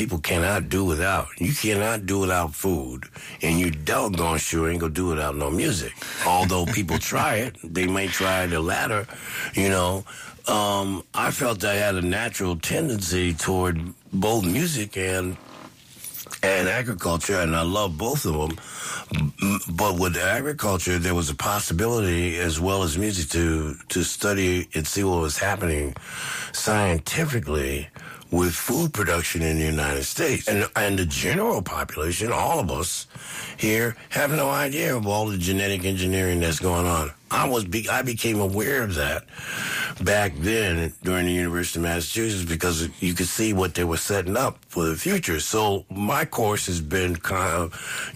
people cannot do without. You cannot do without food, and you doggone sure ain't gonna do without no music. Although people try it, they may try the latter, you know. I felt I had a natural tendency toward both music and agriculture, and I love both of them. But with agriculture, there was a possibility, as well as music, to study and see what was happening scientifically with food production in the United States. And the general population, all of us here, have no idea of all the genetic engineering that's going on. I became aware of that back then during the University of Massachusetts because you could see what they were setting up for the future. So my course has been kind of,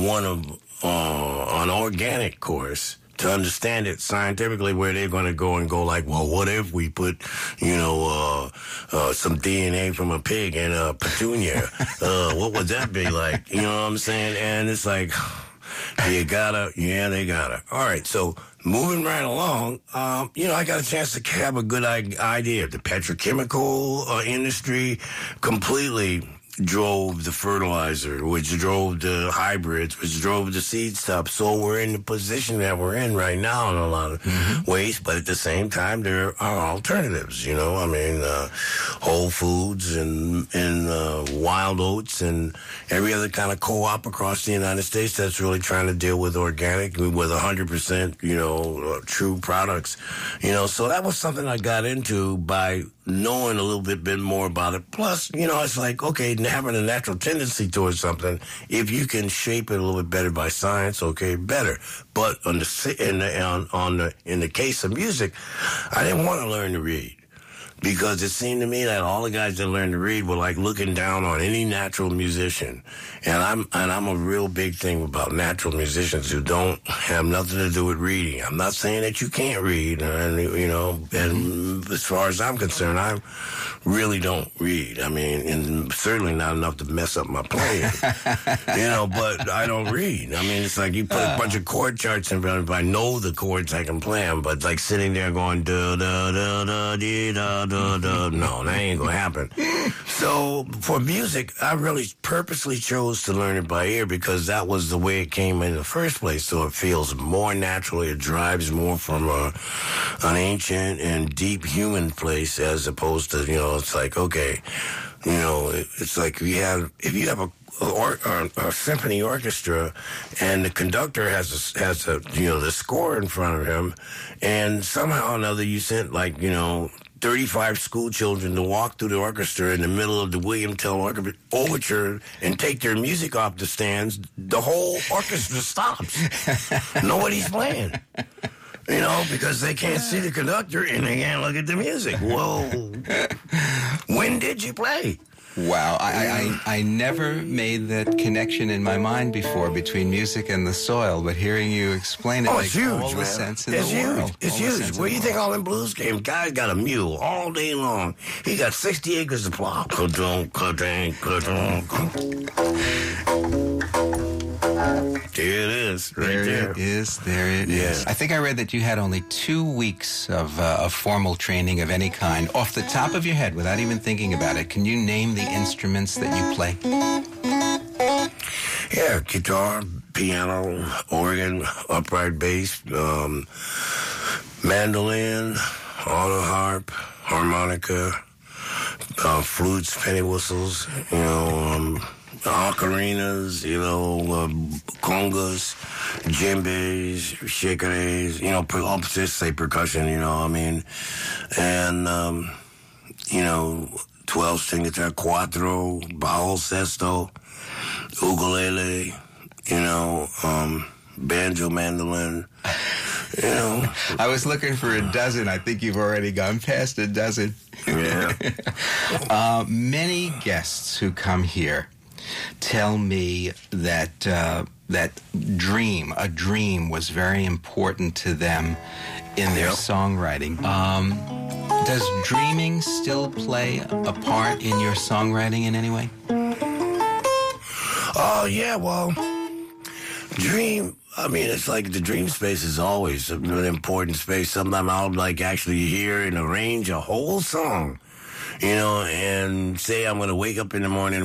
an organic course to understand it scientifically, where they're going to go like, well, what if we put, some DNA from a pig in a petunia? What would that be like? You know what I'm saying? And it's like, they gotta. All right, so moving right along, I got a chance to have a good idea. The petrochemical industry completely drove the fertilizer, which drove the hybrids, which drove the seed stuff. So we're in the position that we're in right now in a lot of ways, but at the same time, there are alternatives, Whole Foods and Wild Oats and every other kind of co-op across the United States that's really trying to deal with organic, with 100%, true products, so that was something I got into by knowing a little bit more about it. Plus, it's like, okay, having a natural tendency towards something, if you can shape it a little bit better by science, okay, better. But in the case of music, I didn't want to learn to read. Because it seemed to me that all the guys that learned to read were like looking down on any natural musician. And I'm a real big thing about natural musicians who don't have nothing to do with reading. I'm not saying that you can't read, and as far as I'm concerned, I really don't read. I mean, and certainly not enough to mess up my playing, but I don't read. I mean, it's like you put a bunch of chord charts in front of me. If I know the chords, I can play them, but like sitting there going, da, da, da, da, dee, da, no, that ain't gonna happen. So for music, I really purposely chose to learn it by ear because that was the way it came in the first place. So it feels more natural. It drives more from an ancient and deep human place as opposed to, it's like, okay, it's like if you have a symphony orchestra, and the conductor has the score in front of him, and somehow or another you sent 35 school children to walk through the orchestra in the middle of the William Tell Overture and take their music off the stands, the whole orchestra stops. Nobody's playing. Because they can't see the conductor and they can't look at the music. Well, when did you play? Wow, I never made that connection in my mind before between music and the soil, but hearing you explain it makes huge, all the sense in the world. It's huge. Where do you think all them blues came? Guy's got a mule all day long. He got 60 acres to plow. There it is, right there. There it is. I think I read that you had only 2 weeks of formal training of any kind. Off the top of your head, without even thinking about it, can you name the instruments that you play? Yeah, guitar, piano, organ, upright bass, mandolin, auto harp, harmonica, flutes, penny whistles, ocarinas, congas, djembes, shakares, I'll just say percussion, and, 12-string guitar, cuatro, bajo, sesto, ukulele, banjo, mandolin, I was looking for a dozen. I think you've already gone past a dozen. Yeah. Many guests who come here tell me that a dream was very important to them in their songwriting. Does dreaming still play a part in your songwriting in any way? Oh, yeah, well, it's like the dream space is always an important space. Sometimes I'll actually hear and arrange a whole song, and say I'm going to wake up in the morning